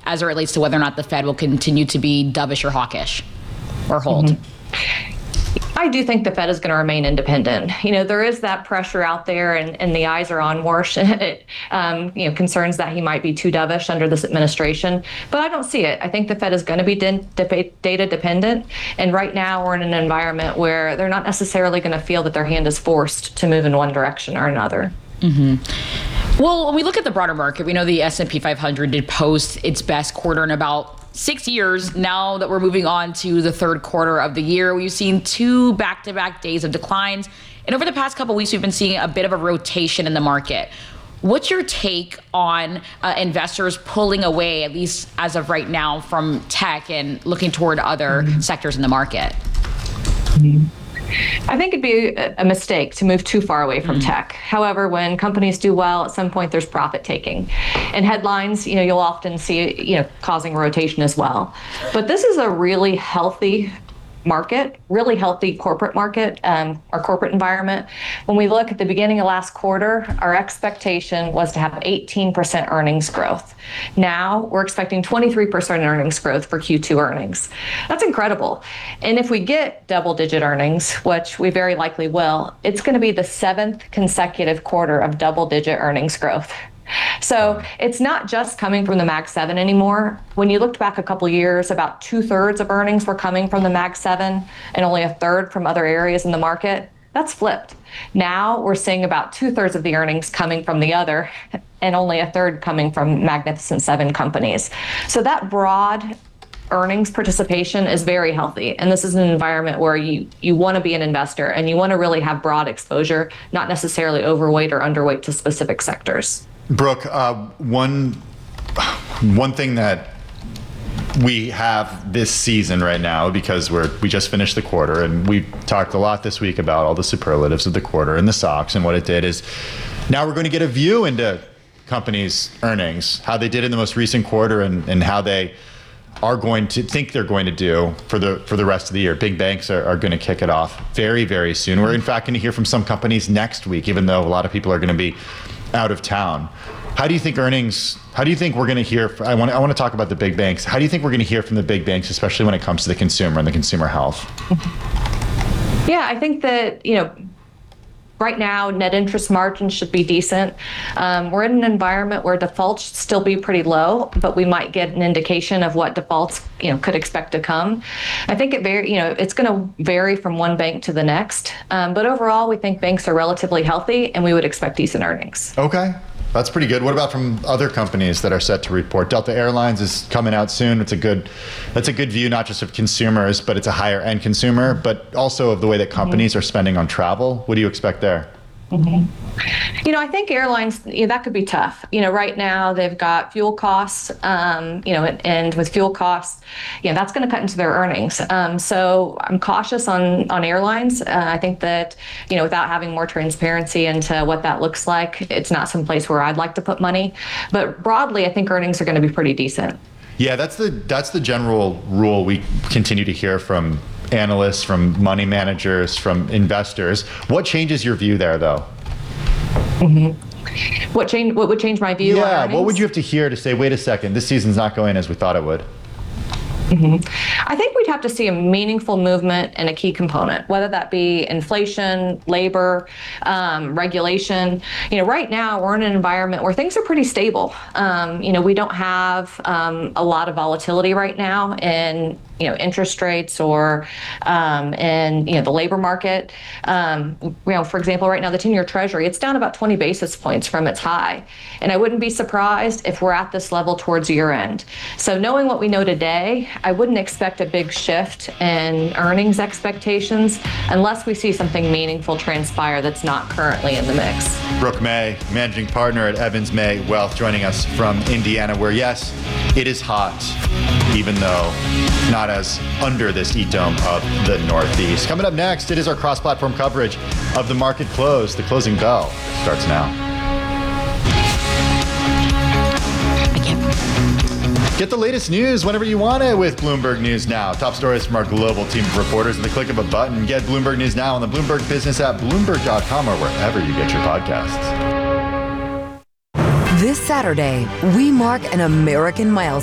as it relates to whether or not the Fed will continue to be dovish or hawkish or hold? I do think the Fed is going to remain independent. There is that pressure out there, and the eyes are on Warsh. Concerns that he might be too dovish under this administration, but I don't see it. I think the Fed is going to be data dependent, and right now we're in an environment where they're not necessarily going to feel that their hand is forced to move in one direction or another. Well, when we look at the broader market, we know the S&P 500 did post its best quarter in about 6 years. Now that we're moving on to the third quarter of the year, we've seen 2 back-to-back days of declines. And over the past couple of weeks, we've been seeing a bit of a rotation in the market. What's your take on investors pulling away, at least as of right now, from tech and looking toward other sectors in the market? I think it'd be a mistake to move too far away from tech. However, when companies do well, at some point there's profit taking. And headlines, you'll often see, causing rotation as well. But this is a really healthy market, really healthy corporate market, our corporate environment. When we look at the beginning of last quarter, our expectation was to have 18% earnings growth. Now we're expecting 23% earnings growth for Q2 earnings. That's incredible. And if we get double-digit earnings, which we very likely will, it's going to be the 7th consecutive quarter of double-digit earnings growth. So it's not just coming from the Mag 7 anymore. When you looked back a couple years, about 2/3 of earnings were coming from the Mag 7 and only 1/3 from other areas in the market. That's flipped. Now we're seeing about 2/3 of the earnings coming from the other and only 1/3 coming from Magnificent Seven companies. So that broad earnings participation is very healthy. And this is an environment where you want to be an investor and you want to really have broad exposure, not necessarily overweight or underweight to specific sectors. Brooke, one thing that we have this season right now, because we just finished the quarter, and we talked a lot this week about all the superlatives of the quarter and the SOX, and what it did is now we're going to get a view into companies' earnings, how they did in the most recent quarter, and how they are going to think they're going to do for the rest of the year. Big banks are going to kick it off very, very soon. We're in fact going to hear from some companies next week, even though a lot of people are going to be out of town. How do you think we're going to hear? I want to talk about the big banks. How do you think we're going to hear from the big banks, especially when it comes to the consumer and the consumer health? Yeah, I think that, right now, net interest margins should be decent. We're in an environment where defaults should still be pretty low, but we might get an indication of what defaults, could expect to come. I think it's going to vary from one bank to the next. But overall, we think banks are relatively healthy, and we would expect decent earnings. Okay. That's pretty good. What about from other companies that are set to report? Delta Airlines is coming out soon. That's a good view, not just of consumers, but it's a higher end consumer, but also of the way that companies are spending on travel. What do you expect there? I think airlines, that could be tough. Right now they've got fuel costs, and with fuel costs, that's going to cut into their earnings. So I'm cautious on airlines. I think that, without having more transparency into what that looks like, it's not some place where I'd like to put money. But broadly, I think earnings are going to be pretty decent. Yeah, that's the general rule we continue to hear from analysts, from money managers, from investors. What changes your view there, though? What would change my view? Yeah, on earnings? what would you have to hear to say, wait a second, this season's not going as we thought it would? I think we'd have to see a meaningful movement in a key component, whether that be inflation, labor, regulation. Right now we're in an environment where things are pretty stable. We don't have a lot of volatility right now in interest rates or in the labor market. For example, right now the 10-year Treasury, it's down about 20 basis points from its high, and I wouldn't be surprised if we're at this level towards year end. So knowing what we know today, I wouldn't expect a big shift in earnings expectations unless we see something meaningful transpire that's not currently in the mix. Brooke May, managing partner at Evans May Wealth, joining us from Indiana, where yes, it is hot, even though not as under this heat dome of the Northeast. Coming up next, it is our cross-platform coverage of the market close. The closing bell starts now. Get the latest news whenever you want it with Bloomberg News Now. Top stories from our global team of reporters at the click of a button. Get Bloomberg News Now on the Bloomberg Business app, Bloomberg.com, or wherever you get your podcasts. This Saturday, we mark an American milestone.